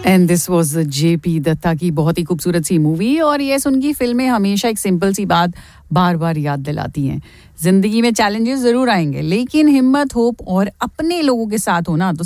And this was JP Dutta की बहुत ही खूबसूरत सी मूवी। और ये उनकी फिल्में हमेशा एक सिंपल सी बात बार बार याद दिलाती हैं, जिंदगी में चैलेंजेस जरूर आएंगे लेकिन हिम्मत, होप और अपने लोगों के साथ होना तो